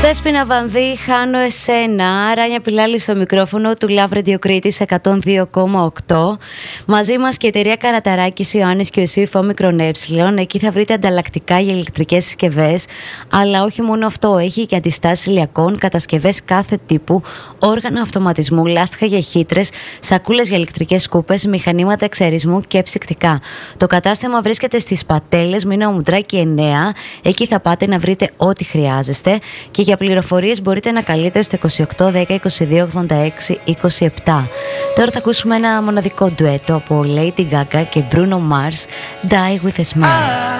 Δέσποινα Βανδύ, χάνω εσένα. Ράνια Πιλάλη στο μικρόφωνο του Love Radio Κρήτης 102,8. Μαζί μας και η εταιρεία Καραταράκης, Ιωάννης και ο ΣΥΦ Όμικρον Ε. Εκεί θα βρείτε ανταλλακτικά για ηλεκτρικές συσκευές. Αλλά όχι μόνο αυτό, έχει και αντιστάσεις ηλιακών, κατασκευές κάθε τύπου, όργανα αυτοματισμού, λάστιχα για χύτρες, σακούλες για ηλεκτρικές σκούπες, μηχανήματα εξαιρισμού και ψυκτικά. Το κατάστημα βρίσκεται στις Πατέλες, Μήνα Μουντράκη 9. Εκεί θα πάτε να βρείτε ό,τι χρειάζεστε. Και για πληροφορίες μπορείτε να καλείτε στο 28 10 22 86 27. Τώρα θα ακούσουμε ένα μοναδικό ντουέτο από Lady Gaga και Bruno Mars, Die With A Smile.